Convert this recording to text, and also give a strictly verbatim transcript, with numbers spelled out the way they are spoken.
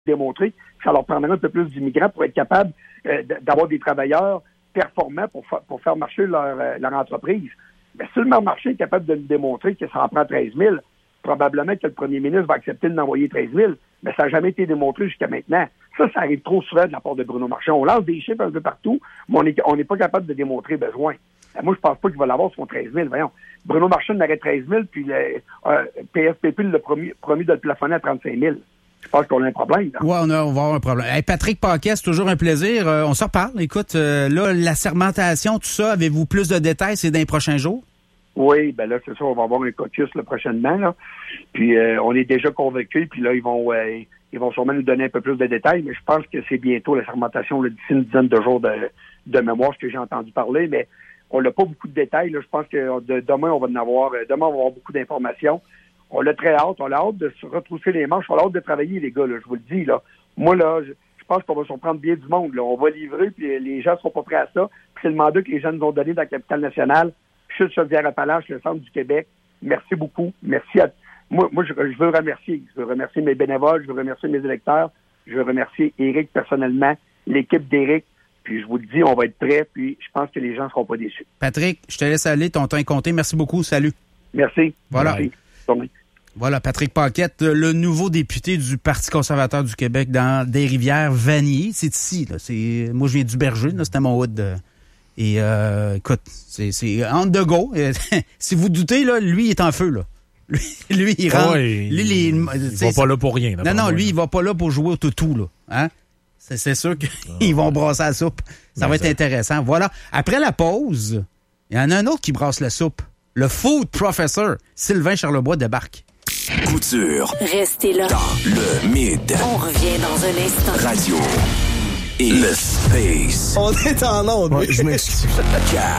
démontrer que ça leur prendrait un peu plus d'immigrants pour être capable euh, d'avoir des travailleurs performants pour, fa- pour faire marcher leur, euh, leur entreprise. Mais si le marché est capable de nous démontrer que ça en prend treize mille, probablement que le premier ministre va accepter de n'envoyer treize mille, mais ça n'a jamais été démontré jusqu'à maintenant. Ça, ça arrive trop souvent de la part de Bruno Marchand. On lance des chiffres un peu partout, mais on n'est on n'est pas capable de démontrer besoin. Moi, je pense pas qu'il va l'avoir son treize mille. Voyons. Bruno Marchand n'aurait treize mille, puis le euh, P S P P l'a promis, promis de le plafonner à trente-cinq mille. Je pense qu'on a un problème. Là. Oui, on, a, on va avoir un problème. Hey, Patrick Paquet, c'est toujours un plaisir. Euh, on s'en reparle. Écoute, euh, là, la sermentation, tout ça, avez-vous plus de détails? C'est dans les prochains jours? Oui, ben là, c'est ça, on va avoir un caucus là, prochainement. Là. Puis euh, on est déjà convaincus, puis là, ils vont euh, ils vont sûrement nous donner un peu plus de détails, mais je pense que c'est bientôt la sermentation, là, d'ici une dizaine de jours de, de mémoire, ce que j'ai entendu parler, mais on n'a pas beaucoup de détails. Là. Je pense que de, demain, on va en avoir euh, demain, on va avoir beaucoup d'informations. On a très hâte, on a hâte de se retrousser les manches, on a hâte de travailler, les gars, là, je vous le dis, là. Moi, là, je, je pense qu'on va surprendre bien du monde, là. On va livrer, puis les gens seront pas prêts à ça. Puis c'est le mandat que les gens nous ont donné dans la capitale nationale. Chute Chaudière-Appalaches, le centre du Québec. Merci beaucoup. Merci à... Moi, moi je, je veux remercier. Je veux remercier mes bénévoles, je veux remercier mes électeurs, je veux remercier Éric personnellement, l'équipe d'Éric. Puis je vous le dis, on va être prêts, puis je pense que les gens ne seront pas déçus. Patrick, je te laisse aller, ton temps est compté. Merci beaucoup. Salut. Merci. Voilà. Merci. Voilà, Patrick Paquette, le nouveau député du Parti conservateur du Québec dans Des-Rivières-Vanier. C'est ici, là. C'est, moi, je viens du Berger, là. C'était mon hood. De... Et, euh, écoute, c'est, c'est on the go. Si vous doutez, là, lui, il est en feu, là. Lui, lui il rentre. Ouais, lui, il, il, il va pas là pour rien. Là, non, non, moi, lui, là. il va pas là pour jouer au toutou, là. Hein? C'est, c'est sûr qu'ils vont brasser la soupe. Ça va être intéressant. Voilà. Après la pause, il y en a un autre qui brasse la soupe. Le food professor, Sylvain Charlebois, débarque. Couture. Restez là. Dans le mid. On revient dans un instant. Radio. Et le space. On est en onde. Ouais, je m'excuse. Car